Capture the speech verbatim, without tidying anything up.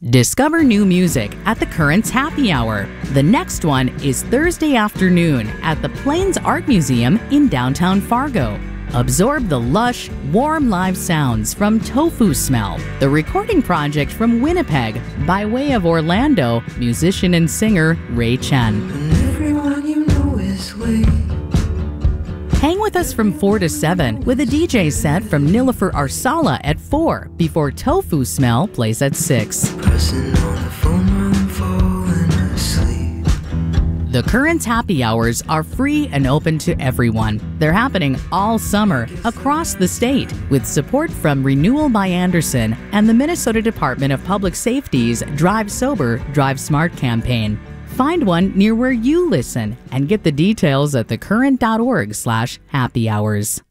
Discover new music at the Currents Happy Hour. The next one is Thursday afternoon at the Plains Art Museum in downtown Fargo. Absorb the lush, warm live sounds from Tofu Smell, the recording project from Winnipeg by way of Orlando, musician and singer Ray Chen. And everyone you know is late. Hang with us from four to seven with a D J set from Nilofer Arsala at four before Tofu Smell plays at six. Pressing on the phone while I'm falling asleep. The Currents Happy Hours are free and open to everyone. They're happening all summer across the state with support from Renewal by Anderson and the Minnesota Department of Public Safety's Drive Sober, Drive Smart campaign. Find one near where you listen and get the details at thecurrent dot org slash happy hours.